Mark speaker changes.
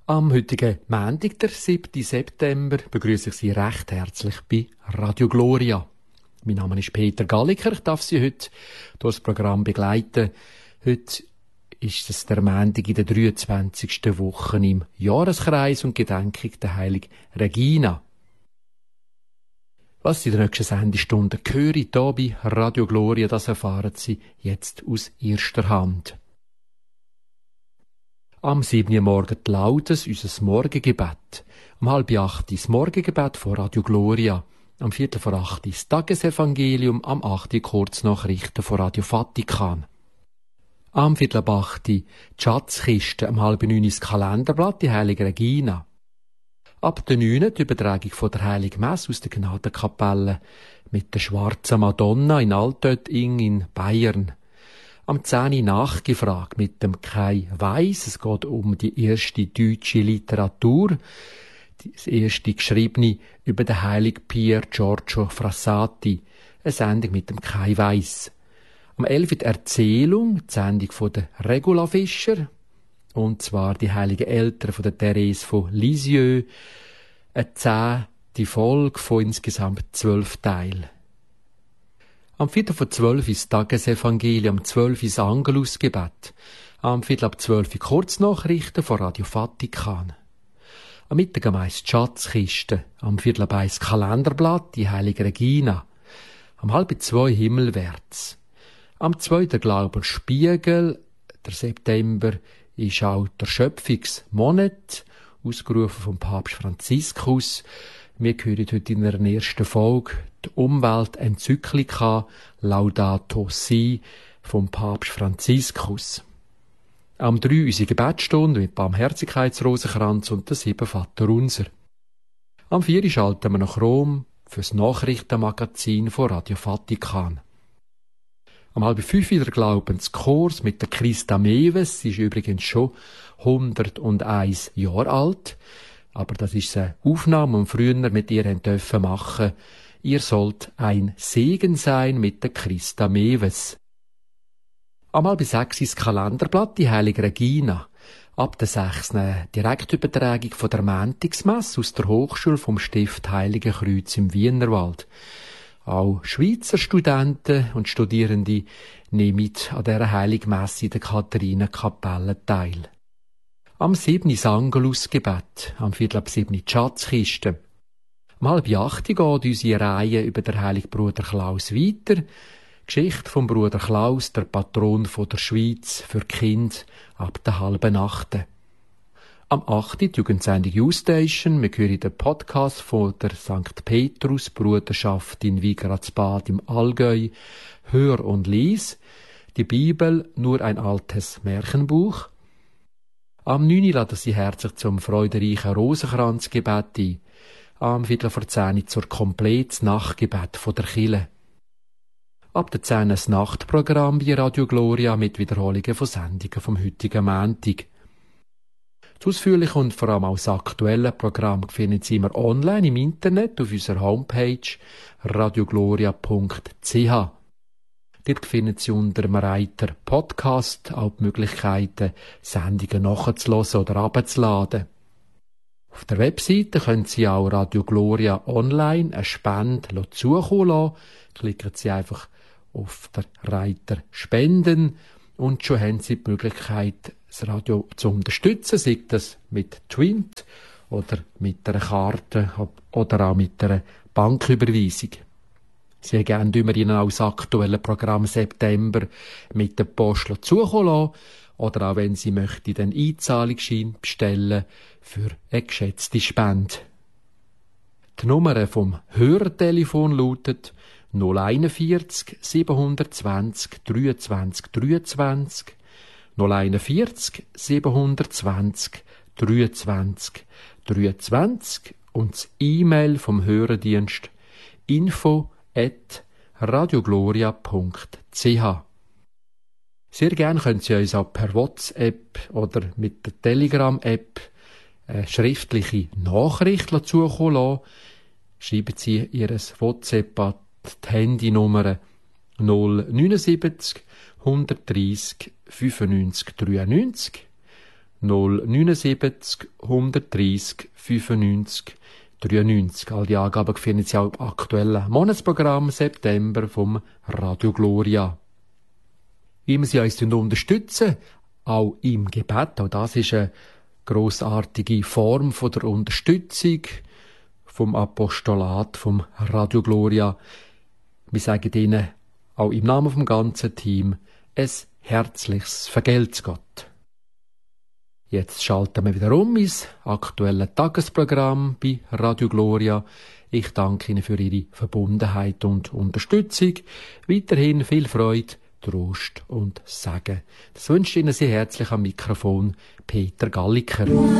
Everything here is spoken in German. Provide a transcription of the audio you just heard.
Speaker 1: Am heutigen Montag, der 7. September, begrüße ich Sie recht herzlich bei Radio Gloria. Mein Name ist Peter Galliker, ich darf Sie heute durch das Programm begleiten. Heute ist es der Montag in der 23. Woche im Jahreskreis und Gedenkung der Heiligen Regina. Was Sie in der nächsten Sendestunde hören, hier bei Radio Gloria, das erfahren Sie jetzt aus erster Hand. Am 7. Uhr morgen die Laudes, unser Morgengebet. Um 7:30 das Morgengebet von Radio Gloria. Am 7:45 das Tagesevangelium, am 8. Kurznachrichten von Radio Vatikan. Am 7:45 die Schatzkiste, am 8:30 das Kalenderblatt, die Heilige Regina. Ab der 9. die Übertragung von der Heiligen Messe aus der Gnadenkapelle mit der Schwarzen Madonna in Altötting in Bayern. Am 10. nachgefragt mit dem Kai Weiss. Es geht um die erste deutsche Literatur, das erste geschriebene über den heiligen Pier Giorgio Frassati. Eine Sendung mit dem Kai Weiss. Am 11. die Erzählung, die Sendung von der Regula Fischer, und zwar die heiligen Eltern von der Therese von Lisieux. Eine 10. Folge von insgesamt 12 Teilen. Am 4:12 ist das Tagesevangelium, am 12 ist das Angelusgebet, am 11:45 Kurznachrichten von Radio Vatikan. Am Mittag am 1 die Schatzkiste, am 1:45 das Kalenderblatt, die Heilige Regina, am 1:30 Himmelwärts. Am 2. der Glaubensspiegel, der September, ist auch der Schöpfungsmonat, ausgerufen vom Papst Franziskus. Wir hören heute in der ersten Folge die Umweltenzyklika Laudato Si vom Papst Franziskus. Am 3 unsere Gebetsstunde mit Barmherzigkeitsrosenkranz und der 7 Vaterunser. Am 4 schalten wir nach Rom fürs Nachrichtenmagazin von Radio Vatikan. Am 4:30 der Glaubenskurs mit der Christa Mewes. Sie ist übrigens schon 101 Jahre alt. Aber das ist eine Aufnahme, die wir früher mit ihr dürfen machen. Ihr sollt ein Segen sein mit der Christa Mewes. Am 5:30 das Kalenderblatt, die Heilige Regina. Ab der 6. Direktübertragung von der Montagsmesse aus der Hochschule vom Stift Heilige Kreuz im Wienerwald. Auch Schweizer Studenten und Studierende nehmen an dieser Heiligen Messe in der Katharinenkapelle teil. Am 7. das Angelusgebet, am 7:15 die Schatzkiste. Um 7:30 geht unsere Reihe über den heiligen Bruder Klaus weiter. Geschichte vom Bruder Klaus, der Patron der Schweiz, für Kinder ab der 7:30. Am 8. die Jugendsendung U-Station. Wir hören den Podcast von der St. Petrus Bruderschaft in Wigratzbad im Allgäu. Hör und lies. Die Bibel, nur ein altes Märchenbuch. Am 9. laden Sie herzlich zum freudereichen Rosenkranzgebet ein. Am 9:45 zur komplettes Nachtgebet von der Kirche. Ab der 10. das Nachtprogramm bei Radio Gloria mit Wiederholungen von Sendungen vom heutigen Montag. Das ausführliche und vor allem auch das aktuelle Programm finden Sie immer online im Internet auf unserer Homepage radiogloria.ch. Dort finden Sie unter dem Reiter Podcast auch die Möglichkeiten, Sendungen nachzulassen oder abzuladen. Auf der Webseite können Sie auch Radio Gloria online eine Spende zukommen lassen. Klicken Sie einfach auf den Reiter Spenden und schon haben Sie die Möglichkeit, das Radio zu unterstützen, sei das mit Twint oder mit einer Karte oder auch mit einer Banküberweisung. Sie gerne immer Ihnen auch das aktuelle Programm September mit der Post zukommen lassen oder auch wenn Sie möchten, den Einzahlungsschein bestellen für eine geschätzte Spende. Die Nummer vom Hörertelefon lautet 041 720 23 23 041 720 23 23 und das E-Mail vom Hörerdienst info@radiogloria.ch. Sehr gerne können Sie uns auch per WhatsApp oder mit der Telegram-App eine schriftliche Nachricht zukommen lassen. Schreiben Sie Ihr WhatsApp an die Handynummer 079 130 95 93 079 130 95 93. All die Angaben finden Sie auch im aktuellen Monatsprogramm September vom Radio Gloria. Wie wir Sie uns unterstützen, auch im Gebet, auch das ist eine grossartige Form von der Unterstützung vom Apostolat, vom Radio Gloria. Wir sagen Ihnen auch im Namen vom ganzen Team ein herzliches Vergelt's Gott. Jetzt schalten wir wieder ins aktuelle Tagesprogramm bei Radio Gloria. Ich danke Ihnen für Ihre Verbundenheit und Unterstützung. Weiterhin viel Freude, Trost und Segen. Das wünscht Ihnen sehr herzlich am Mikrofon Peter Galliker.